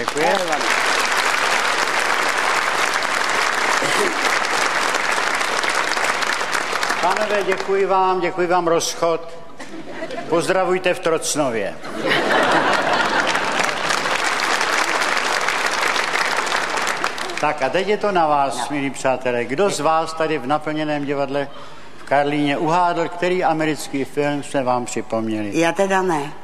Děkuji. Pánové, děkuji vám rozchod. Pozdravujte v Trocnově. Tak a teď je to na vás, milí přátelé. Kdo z vás tady v naplněném divadle v Karlíně uhádl, který americký film jsme vám připomněli? Já teda ne.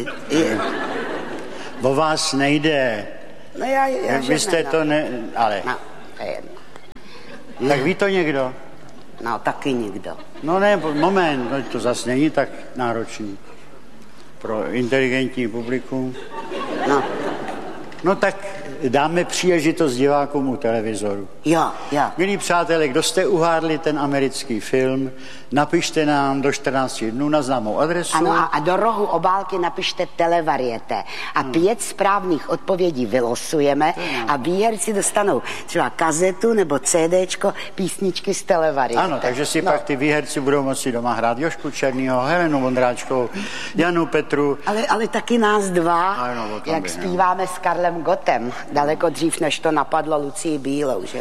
O vás nejde. No já vy jste to ale... No, to je jedno. Tak ví to někdo? No, taky nikdo. No ne, moment, no, to zase není tak náročný. Pro inteligentní publikum. No tak dáme příležitost divákům u televizoru. Jo. Milí přátelé, kdo jste uhádli ten americký film, napište nám do 14 dnů na známou adresu. Ano, a do rohu obálky napište Televarieté. A 5 správných odpovědí vylosujeme a výherci dostanou třeba kazetu nebo CDčko písničky z Televarieté. Ano, takže si pak ty výherci budou moci doma hrát Jožku Černýho, Helenu Vondráčkovou, Janu Petru. Ale taky nás dva, ano, jak zpíváme s Karlem Gottem. Daleko dřív, než to napadlo Lucii Bílou, že?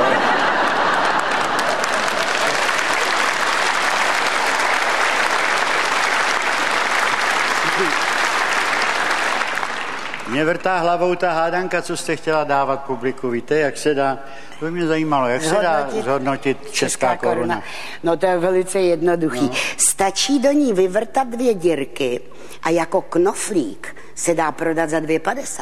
Mě vrtá hlavou ta hádanka, co jste chtěla dávat publiku. Víte, jak se dá, to by mě zajímalo, jak se dá zhodnotit česká koruna. No to je velice jednoduchý. Stačí do ní vyvrtat 2 dírky a jako knoflík se dá prodat za 2,50.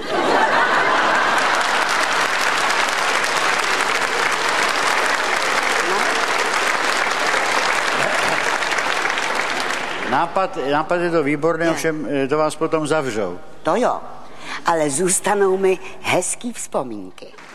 Nápad je to výborný, ovšem to vás potom zavřou. To jo, ale zůstanou mi hezký vzpomínky.